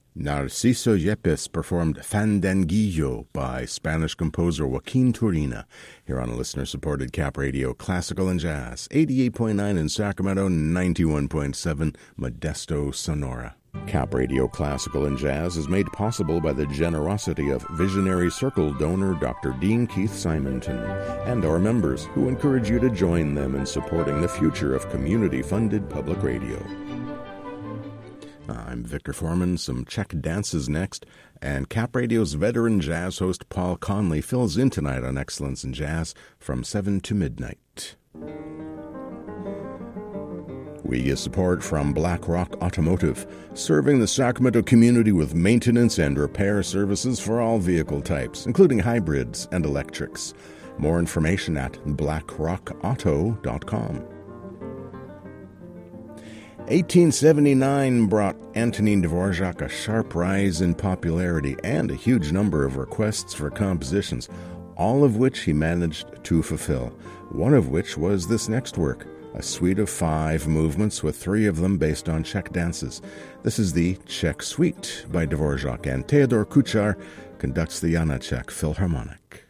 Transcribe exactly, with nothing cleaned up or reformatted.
Narciso Yepes performed Fandanguillo by Spanish composer Joaquin Turina here on listener-supported Cap Radio Classical and Jazz, eighty-eight point nine in Sacramento, ninety-one point seven Modesto, Sonora. Cap Radio Classical and Jazz is made possible by the generosity of Visionary Circle donor Doctor Dean Keith Simonton and our members, who encourage you to join them in supporting the future of community-funded public radio. I'm Victor Foreman. Some Czech dances next, and Cap Radio's veteran jazz host Paul Conley fills in tonight on Excellence in Jazz from seven to midnight. We get support from Black Rock Automotive, serving the Sacramento community with maintenance and repair services for all vehicle types, including hybrids and electrics. More information at black rock auto dot com. eighteen seventy-nine brought Antonin Dvorak a sharp rise in popularity and a huge number of requests for compositions, all of which he managed to fulfill, one of which was this next work, a suite of five movements with three of them based on Czech dances. This is the Czech Suite by Dvorak, and Theodor Kuchar conducts the Janáček Philharmonic.